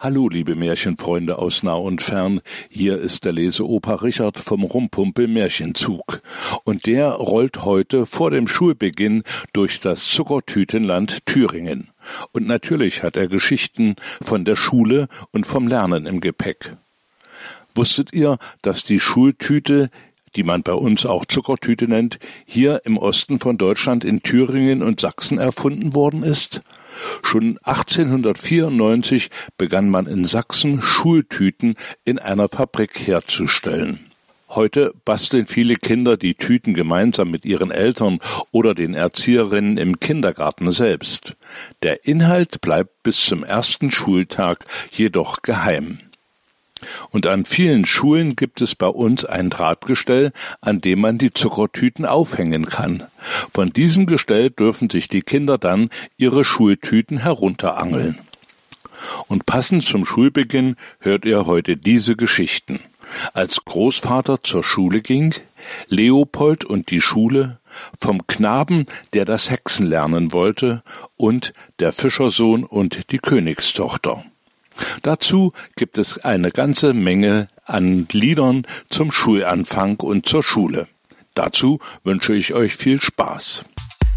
Hallo, liebe Märchenfreunde aus nah und fern, hier ist der Leseoper Richard vom Rumpumpel Märchenzug. Und der rollt heute vor dem Schulbeginn durch das Zuckertütenland Thüringen. Und natürlich hat er Geschichten von der Schule und vom Lernen im Gepäck. Wusstet ihr, dass die Schultüte, die man bei uns auch Zuckertüte nennt, hier im Osten von Deutschland in Thüringen und Sachsen erfunden worden ist? Schon 1894 begann man in Sachsen Schultüten in einer Fabrik herzustellen. Heute basteln viele Kinder die Tüten gemeinsam mit ihren Eltern oder den Erzieherinnen im Kindergarten selbst. Der Inhalt bleibt bis zum ersten Schultag jedoch geheim. Und an vielen Schulen gibt es bei uns ein Drahtgestell, an dem man die Zuckertüten aufhängen kann. Von diesem Gestell dürfen sich die Kinder dann ihre Schultüten herunterangeln. Und passend zum Schulbeginn hört ihr heute diese Geschichten. Als Großvater zur Schule ging, Leopold und die Schule, vom Knaben, der das Hexen lernen wollte, und der Fischersohn und die Königstochter. Dazu gibt es eine ganze Menge an Liedern zum Schulanfang und zur Schule. Dazu wünsche ich euch viel Spaß.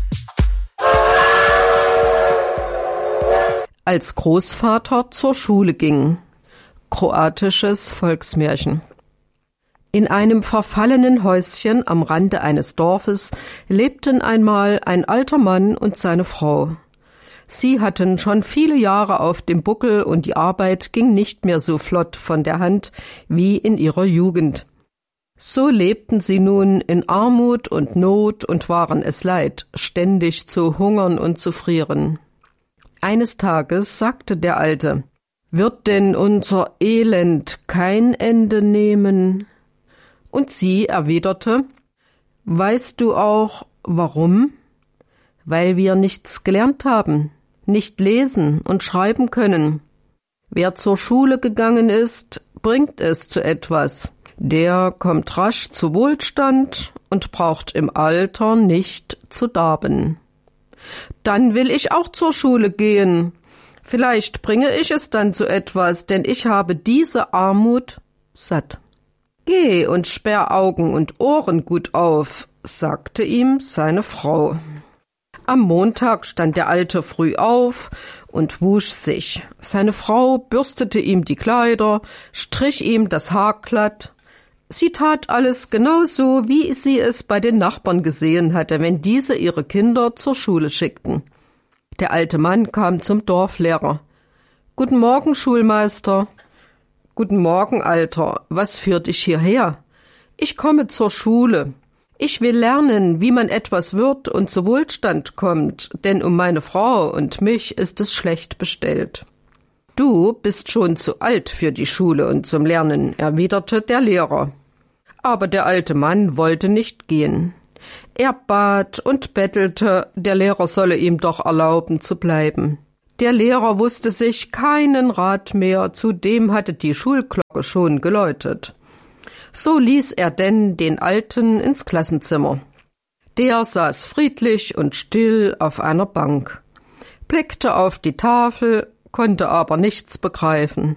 Als Großvater zur Schule ging. Kroatisches Volksmärchen. In einem verfallenen Häuschen am Rande eines Dorfes lebten einmal ein alter Mann und seine Frau. Sie hatten schon viele Jahre auf dem Buckel und die Arbeit ging nicht mehr so flott von der Hand wie in ihrer Jugend. So lebten sie nun in Armut und Not und waren es leid, ständig zu hungern und zu frieren. Eines Tages sagte der Alte: »Wird denn unser Elend kein Ende nehmen?« Und sie erwiderte: »Weißt du auch, warum? Weil wir nichts gelernt haben, nicht lesen und schreiben können. Wer zur Schule gegangen ist, bringt es zu etwas. Der kommt rasch zu Wohlstand und braucht im Alter nicht zu darben. Dann will ich auch zur Schule gehen. Vielleicht bringe ich es dann zu etwas, denn ich habe diese Armut satt.« »Geh und sperr Augen und Ohren gut auf«, sagte ihm seine Frau. Am Montag stand der Alte früh auf und wusch sich. Seine Frau bürstete ihm die Kleider, strich ihm das Haar glatt. Sie tat alles genauso, wie sie es bei den Nachbarn gesehen hatte, wenn diese ihre Kinder zur Schule schickten. Der alte Mann kam zum Dorflehrer. »Guten Morgen, Schulmeister.« »Guten Morgen, Alter. Was führt dich hierher?« »Ich komme zur Schule. Ich will lernen, wie man etwas wird und zu Wohlstand kommt, denn um meine Frau und mich ist es schlecht bestellt.« »Du bist schon zu alt für die Schule und zum Lernen«, erwiderte der Lehrer. Aber der alte Mann wollte nicht gehen. Er bat und bettelte, der Lehrer solle ihm doch erlauben zu bleiben. Der Lehrer wusste sich keinen Rat mehr, zudem hatte die Schulglocke schon geläutet. So ließ er denn den Alten ins Klassenzimmer. Der saß friedlich und still auf einer Bank, blickte auf die Tafel, konnte aber nichts begreifen.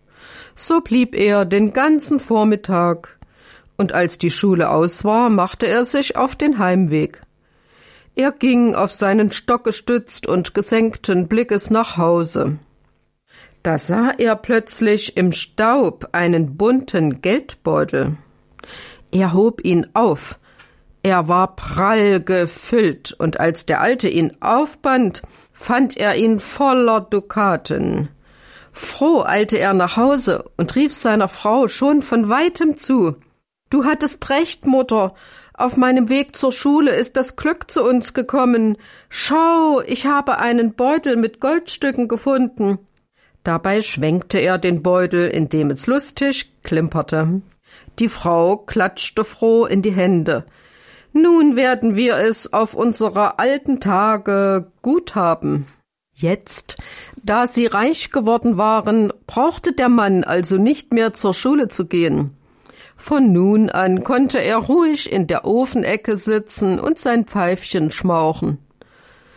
So blieb er den ganzen Vormittag, und als die Schule aus war, machte er sich auf den Heimweg. Er ging auf seinen Stock gestützt und gesenkten Blickes nach Hause. Da sah er plötzlich im Staub einen bunten Geldbeutel. Er hob ihn auf. Er war prall gefüllt, und als der Alte ihn aufband, fand er ihn voller Dukaten. Froh eilte er nach Hause und rief seiner Frau schon von weitem zu: »Du hattest recht, Mutter. Auf meinem Weg zur Schule ist das Glück zu uns gekommen. Schau, ich habe einen Beutel mit Goldstücken gefunden.« Dabei schwenkte er den Beutel, indem es lustig klimperte. Die Frau klatschte froh in die Hände. »Nun werden wir es auf unsere alten Tage gut haben.« Jetzt, da sie reich geworden waren, brauchte der Mann also nicht mehr zur Schule zu gehen. Von nun an konnte er ruhig in der Ofenecke sitzen und sein Pfeifchen schmauchen.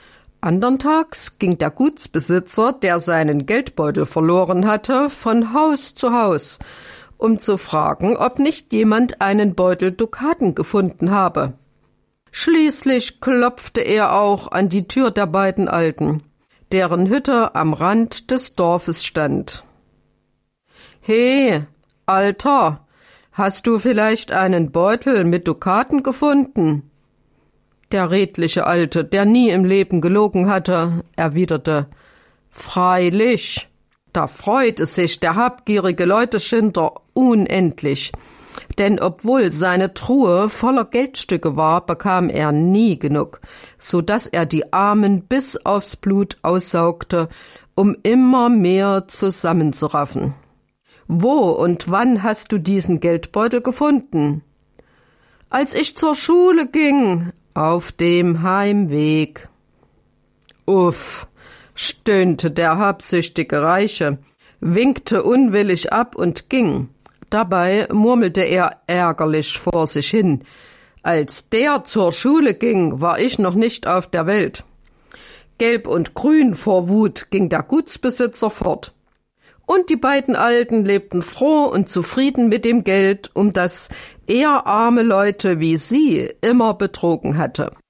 Andern Tags ging der Gutsbesitzer, der seinen Geldbeutel verloren hatte, von Haus zu Haus, um zu fragen, ob nicht jemand einen Beutel Dukaten gefunden habe. Schließlich klopfte er auch an die Tür der beiden Alten, deren Hütte am Rand des Dorfes stand. »He, Alter, hast du vielleicht einen Beutel mit Dukaten gefunden?« Der redliche Alte, der nie im Leben gelogen hatte, erwiderte, »Freilich.« Da freute sich der habgierige Leuteschinder unendlich, denn obwohl seine Truhe voller Geldstücke war, bekam er nie genug, so dass er die Armen bis aufs Blut aussaugte, um immer mehr zusammenzuraffen. »Wo und wann hast du diesen Geldbeutel gefunden?« »Als ich zur Schule ging, auf dem Heimweg.« »Uff«, stöhnte der habsüchtige Reiche, winkte unwillig ab und ging. Dabei murmelte er ärgerlich vor sich hin. »Als der zur Schule ging, war ich noch nicht auf der Welt.« Gelb und grün vor Wut ging der Gutsbesitzer fort. Und die beiden Alten lebten froh und zufrieden mit dem Geld, um das er arme Leute wie sie immer betrogen hatte.